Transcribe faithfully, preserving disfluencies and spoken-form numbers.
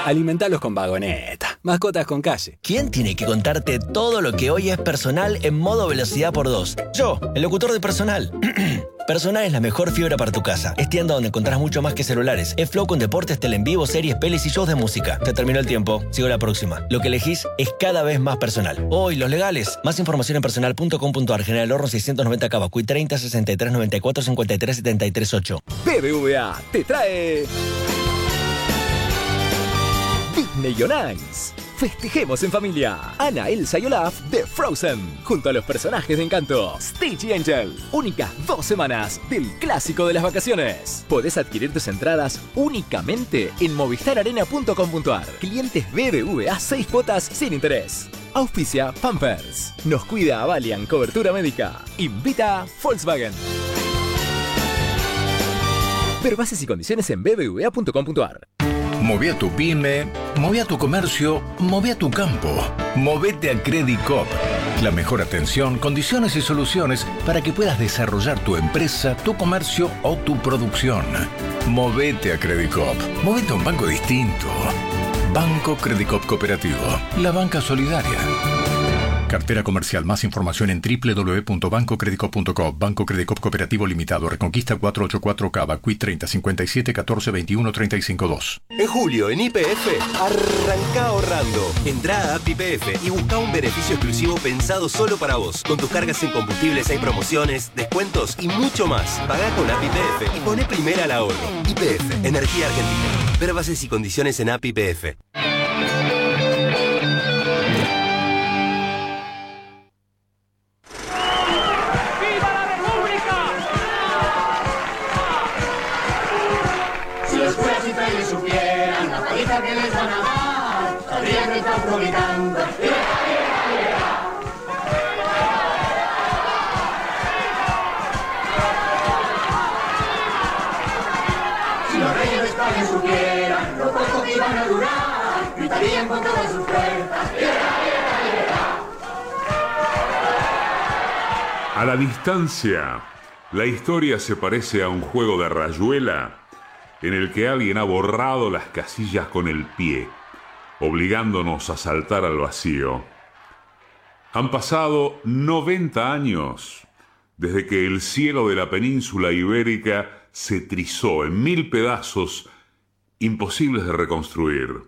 Alimentalos con Vagoneta. Mascotas con calle. ¿Quién tiene que contarte todo lo que hoy es Personal en modo velocidad por dos? Yo, el locutor de Personal. Personal es la mejor fibra para tu casa. Es tienda donde encontrás mucho más que celulares. Es Flow con deportes, tele en vivo, series, pelis y shows de música. Se terminó el tiempo. Sigo la próxima. Lo que elegís es cada vez más Personal. Hoy, los legales. Más información en personal punto com punto ar. General Horro seiscientos noventa Cavacuy treinta sesenta y tres noventa y cuatro cincuenta y tres setenta y tres ocho. B B V A te trae Disney on Ice. Festejemos en familia. Anna, Elsa y Olaf de Frozen, junto a los personajes de Encanto, Stitch y Angel. Únicas dos semanas del clásico de las vacaciones. Podés adquirir tus entradas únicamente en movistar arena punto com punto ar. Clientes B B V A seis cuotas sin interés. Auspicia Pampers. Nos cuida Avalian Cobertura Médica. Invita Volkswagen. Ver bases y condiciones en b b v a punto com punto ar. Moví a tu pyme, moví a tu comercio, moví a tu campo. Movete a Credicop. La mejor atención, condiciones y soluciones para que puedas desarrollar tu empresa, tu comercio o tu producción. Movete a Credicop. Movete a un banco distinto. Banco Credicop Cooperativo. La banca solidaria. Cartera comercial. Más información en doble u doble u doble u punto banco credicop punto com. Banco Credicop Cooperativo Limitado. Reconquista cuatrocientos ochenta y cuatro Cavacuy treinta cincuenta y siete catorce veintiuno treinta y cinco dos. En julio, en Y P F, arranca ahorrando. Entrá a app Y P F y busca un beneficio exclusivo pensado solo para vos. Con tus cargas en combustibles hay promociones, descuentos y mucho más. Pagá con app Y P F y poné primera al ahorro. Y P F, Energía Argentina. Ver bases y condiciones en app Y P F. Que les van a dar, sabrían que están publicando. Si los reyes de España supieran lo poco que iban a durar, gritarían con todas sus fuerzas. A la distancia, la historia se parece a un juego de rayuela en el que alguien ha borrado las casillas con el pie, obligándonos a saltar al vacío. Han pasado noventa años desde que el cielo de la península ibérica se trizó en mil pedazos imposibles de reconstruir.